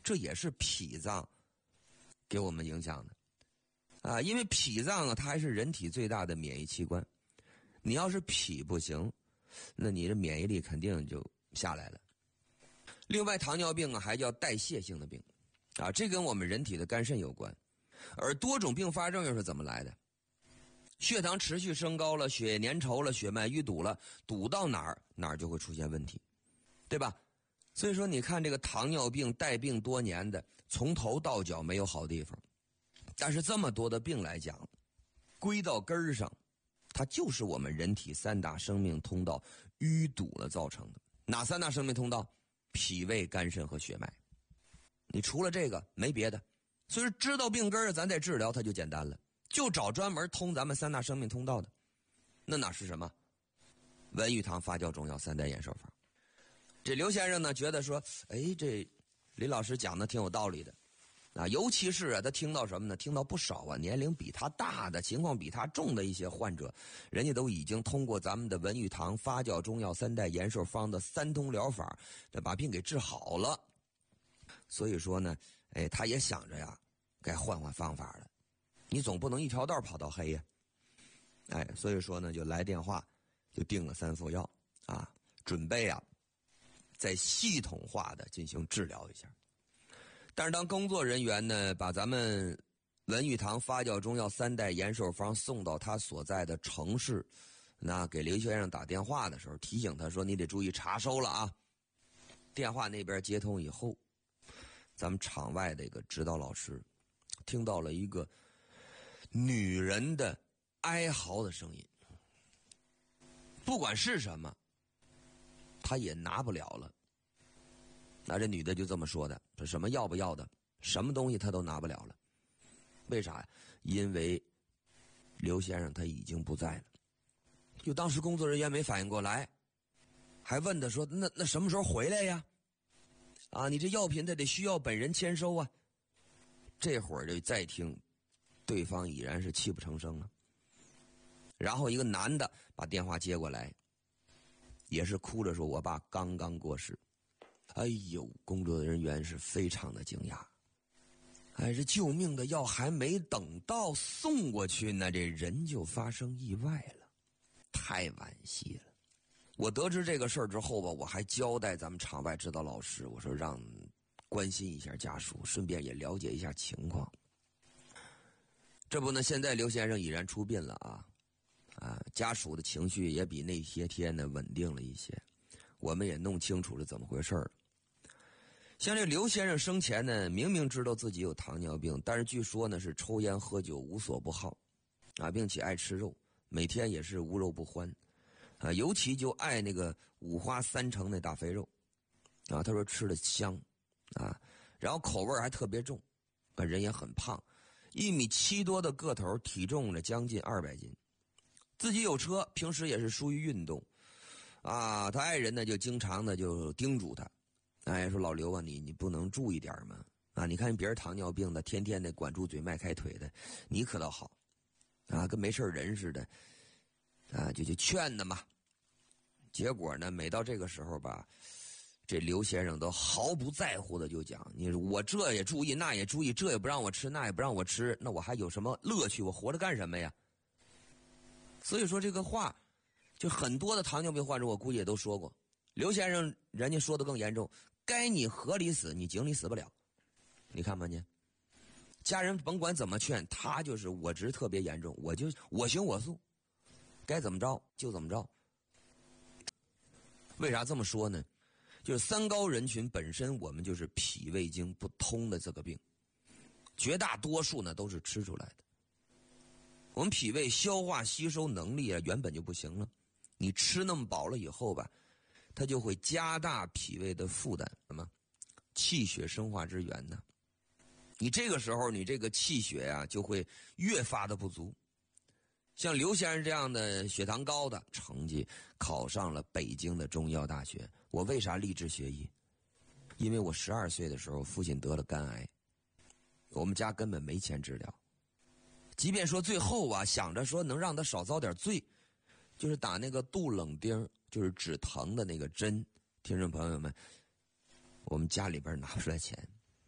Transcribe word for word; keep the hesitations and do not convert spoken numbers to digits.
这也是脾脏给我们影响的啊。因为脾脏啊，它还是人体最大的免疫器官。你要是脾不行，那你的免疫力肯定就下来了。另外，糖尿病啊还叫代谢性的病啊，这跟我们人体的肝肾有关。而多种并发症又是怎么来的？血糖持续升高了，血液粘稠了，血脉淤堵了，堵到哪儿哪儿就会出现问题，对吧？所以说你看这个糖尿病带病多年的，从头到脚没有好地方。但是这么多的病来讲，归到根儿上，它就是我们人体三大生命通道淤堵了造成的。哪三大生命通道？脾胃、肝肾和血脉。你除了这个没别的。所以说知道病根儿，咱再治疗它就简单了，就找专门通咱们三大生命通道的。那哪是什么？文玉堂发酵中药三代延寿方。这刘先生呢觉得说，哎，这李老师讲的挺有道理的啊，尤其是啊他听到什么呢？听到不少啊年龄比他大的、情况比他重的一些患者，人家都已经通过咱们的文玉堂发酵中药三代延寿方的三通疗法，把病给治好了。所以说呢，哎，他也想着呀，该换换方法了。你总不能一条道跑到黑呀，哎，所以说呢，就来电话，就定了三副药啊，准备啊，再系统化的进行治疗一下。但是当工作人员呢，把咱们文玉堂发酵中药三代延寿方送到他所在的城市，那给刘先生打电话的时候，提醒他说：“你得注意查收了啊。”电话那边接通以后，咱们场外的一个指导老师听到了一个女人的哀嚎的声音，不管是什么，他也拿不了了。那这女的就这么说的，说什么要不要的，什么东西他都拿不了了。为啥呀？因为刘先生他已经不在了。就当时工作人员没反应过来，还问他说：“那那什么时候回来呀？啊，你这药品他得需要本人签收啊。”这会儿就再听，对方已然是泣不成声了。然后一个男的把电话接过来，也是哭着说：“我爸刚刚过世。”哎呦，工作人员是非常的惊讶。哎，这救命的药还没等到送过去呢，这人就发生意外了，太惋惜了。我得知这个事儿之后吧，我还交代咱们场外指导老师，我说让关心一下家属，顺便也了解一下情况。这不呢，现在刘先生已然出殡了啊，啊，家属的情绪也比那些天呢稳定了一些，我们也弄清楚了怎么回事了。像这刘先生生前呢，明明知道自己有糖尿病，但是据说呢是抽烟喝酒无所不好，啊，并且爱吃肉，每天也是无肉不欢，啊，尤其就爱那个五花三成那大肥肉，啊，他说吃的香，啊，然后口味还特别重，啊，人也很胖，一米七多的个头，体重呢将近二百斤，自己有车，平时也是疏于运动，啊，他爱人呢就经常的就叮嘱他。哎，说老刘啊，你你不能注意点吗？啊，你看别人糖尿病的，天天的管住嘴迈开腿的，你可倒好，啊，跟没事人似的，啊，就就劝他嘛。结果呢，每到这个时候吧，这刘先生都毫不在乎的就讲：“你我这也注意，那也注意，这也不让我吃，那也不让我吃，那我还有什么乐趣？我活着干什么呀？”所以说这个话，就很多的糖尿病患者，我估计也都说过。刘先生人家说的更严重，该你河里死，你井里死不了。你看吧你，家人甭管怎么劝，他就是我执特别严重，我就我行我素，该怎么着就怎么着。为啥这么说呢？就是三高人群本身我们就是脾胃经不通的这个病，绝大多数呢都是吃出来的。我们脾胃消化吸收能力啊原本就不行了，你吃那么饱了以后吧，它就会加大脾胃的负担，什么气血生化之源呢？你这个时候你这个气血啊就会越发的不足。像刘先生这样的血糖高的，成绩考上了北京的中医药大学。我为啥立志学医？因为我十二岁的时候父亲得了肝癌，我们家根本没钱治疗。即便说最后啊想着说能让他少遭点罪，就是打那个杜冷丁，就是止疼的那个针，听众朋友们，我们家里边拿不出来钱。